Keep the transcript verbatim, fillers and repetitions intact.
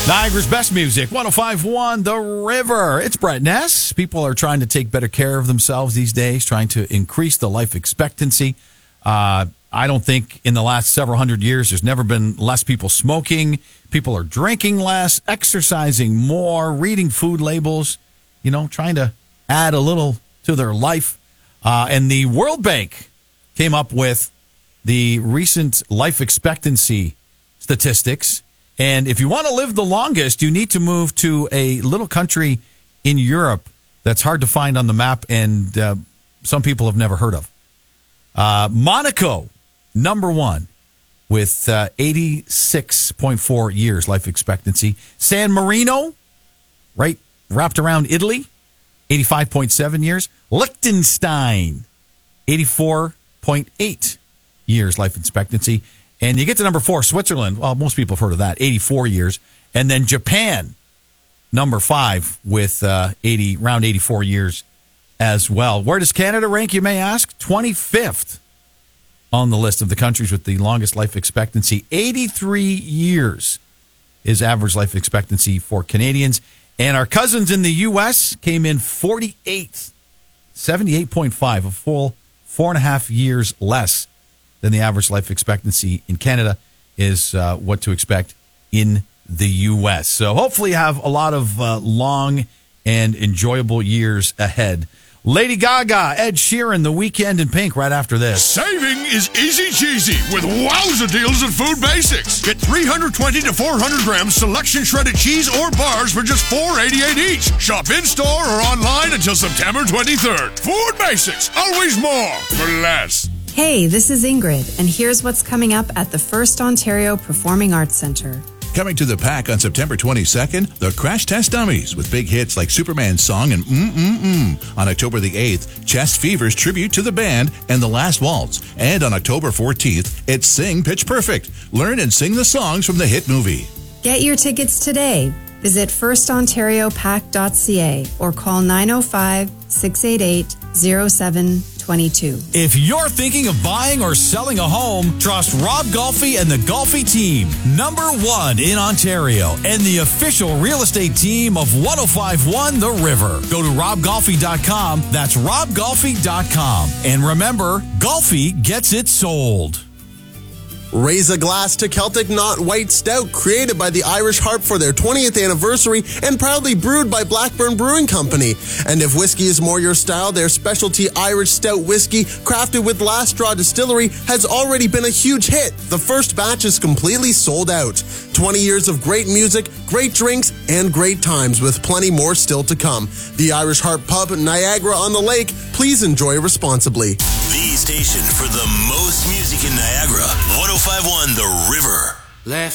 Niagara's best music, one oh five point one The River. It's Brett Ness. People are trying to take better care of themselves these days, trying to increase the life expectancy. Uh, I don't think in the last several hundred years there's never been less people smoking. People are drinking less, exercising more, reading food labels, you know, trying to add a little to their life. Uh, and the World Bank came up with the recent life expectancy statistics. And if you want to live the longest, you need to move to a little country in Europe that's hard to find on the map and uh, some people have never heard of. Uh, Monaco, number one, with uh, eighty-six point four years life expectancy. San Marino, right wrapped around Italy, eighty-five point seven years. Liechtenstein, eighty-four point eight years life expectancy. And you get to number four, Switzerland. Well, most people have heard of that, eighty-four years. And then Japan, number five, with uh, eighty, around eighty-four years as well. Where does Canada rank, you may ask? twenty-fifth on the list of the countries with the longest life expectancy. eighty-three years is average life expectancy for Canadians. And our cousins in the U S came in forty-eighth, seventy-eight point five, a full four and a half years less than the average life expectancy in Canada is uh, what to expect in the U S. So hopefully you have a lot of uh, long and enjoyable years ahead. Lady Gaga, Ed Sheeran, The Weeknd in Pink right after this. Saving is easy cheesy with wowza deals at Food Basics. Get three hundred twenty to four hundred grams selection shredded cheese or bars for just four eighty-eight each. Shop in-store or online until September twenty-third. Food Basics, always more for less. Hey, this is Ingrid, and here's what's coming up at the First Ontario Performing Arts Centre. Coming to the Pack on September twenty-second, the Crash Test Dummies with big hits like Superman's Song and Mm-Mm-Mm. On October the eighth, Chest Fever's tribute to the band and The Last Waltz. And on October fourteenth, it's Sing Pitch Perfect. Learn and sing the songs from the hit movie. Get your tickets today. Visit first ontario pack dot c a or call nine oh five, six eight eight, oh seven two two. If you're thinking of buying or selling a home, trust Rob Golfi and the Golfi team. Number one in Ontario and the official real estate team of one oh five point one The River. Go to rob golfi dot com. That's rob golfi dot com. And remember, Golfi gets it sold. Raise a glass to Celtic Knot White Stout, created by the Irish Harp for their twentieth anniversary and proudly brewed by Blackburn Brewing Company. And if whiskey is more your style, their specialty Irish Stout whiskey, crafted with Last Straw Distillery, has already been a huge hit. The first batch is completely sold out. twenty years of great music, great drinks, and great times, with plenty more still to come. The Irish Harp Pub, Niagara on the Lake. Please enjoy responsibly. The station for the most music in Niagara, one oh five point one The River. Left